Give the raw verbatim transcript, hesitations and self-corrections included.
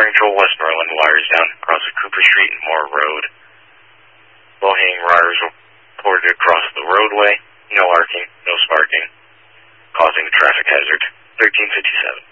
Fire Control West Norland, wires down across the Cooper Street and Moore Road. Low-hanging wires reported across the roadway. No arcing, no sparking, causing a traffic hazard. thirteen fifty-seven.